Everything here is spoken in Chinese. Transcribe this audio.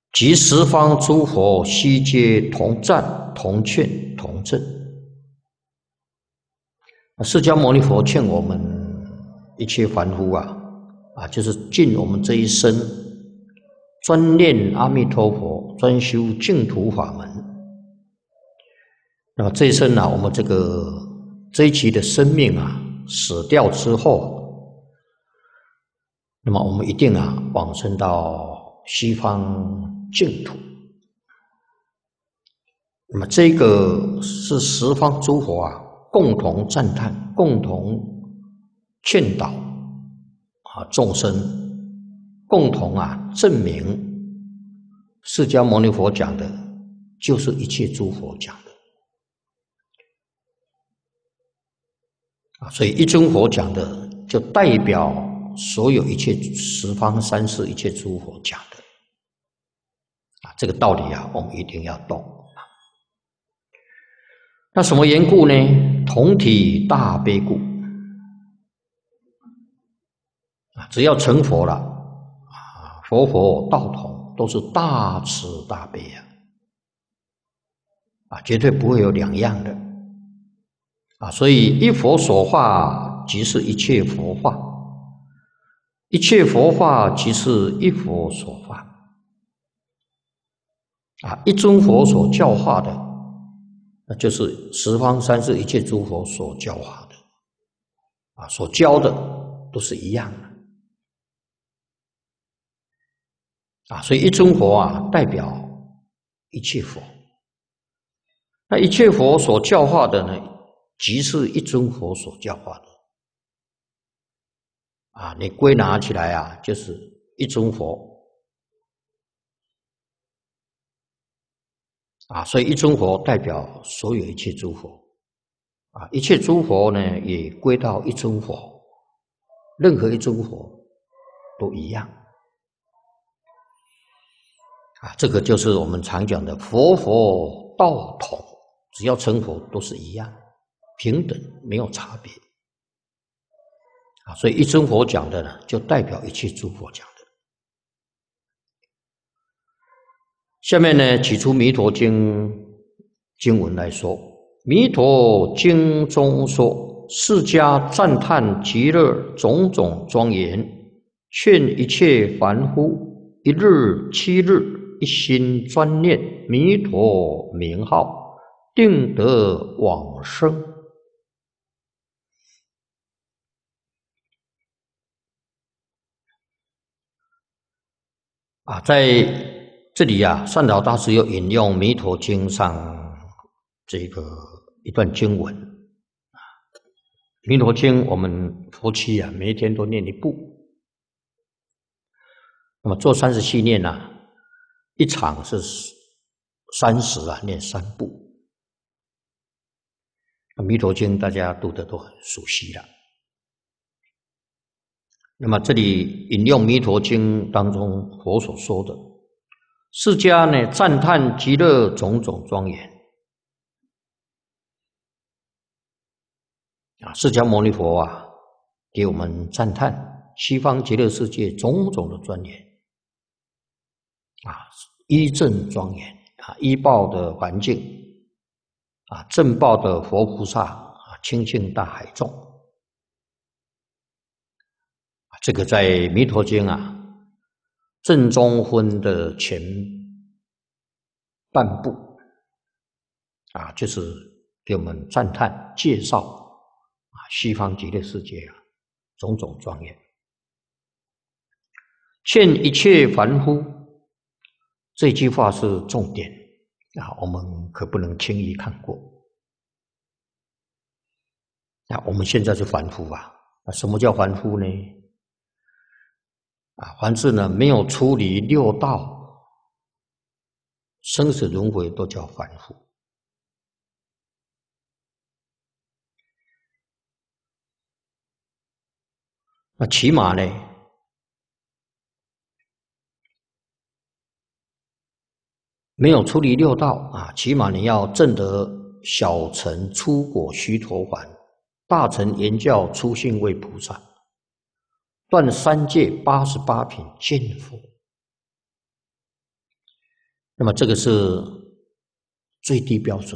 即十方诸佛悉皆同赞、同劝、同证。释迦牟尼佛劝我们一切凡夫就是尽我们这一生专念阿弥陀佛，专修净土法门。那么这一生我们这一期的生命死掉之后，那么我们一定往生到西方净土。那么这个是十方诸佛共同赞叹、共同劝导众生，共同证明释迦牟尼佛讲的就是一切诸佛讲的所以一尊佛讲的就代表所有一切十方三世一切诸佛讲的这个道理我们一定要懂。那什么缘故呢？同体大悲故只要成佛了佛佛道同，都是大慈大悲绝对不会有两样的所以一佛所化即是一切佛化，一切佛化即是一佛所化一尊佛所教化的，那就是十方三世一切诸佛所教化的所教的都是一样的所以一尊佛代表一切佛，那一切佛所教化的呢，即是一尊佛所教化的你归纳起来就是一尊佛所以一尊佛代表所有一切诸佛一切诸佛呢也归到一尊佛，任何一尊佛都一样这个就是我们常讲的佛佛道同，只要成佛都是一样平等，没有差别所以一尊佛讲的呢，就代表一切诸佛讲的。下面呢，举出《弥陀经》经文来说，《弥陀经》中说，释迦赞叹极乐种种庄严，劝一切凡夫一日七日一心专念弥陀名号，定得往生。在这里善导大师又引用《弥陀经》上一段经文弥陀经》我们佛七每一天都念一部，那么做37念一场是30念3部。弥陀经大家读的都很熟悉了。那么这里引用《弥陀经》当中佛所说的，释迦呢赞叹极乐种种庄严释迦牟尼佛给我们赞叹西方极乐世界种种的庄严依正庄严依报的环境正报的佛菩萨清净大海众这个在《弥陀经》正中分的前半部就是给我们赞叹介绍西方极乐世界种种庄严，劝一切凡夫，这句话是重点我们可不能轻易看过我们现在是凡夫什么叫凡夫呢？凡是呢没有出离六道生死轮回都叫凡夫那起码呢没有出离六道起码你要证得小乘初果须陀洹，大乘圆教初信位菩萨，断三界88品见佛那么这个是最低标准。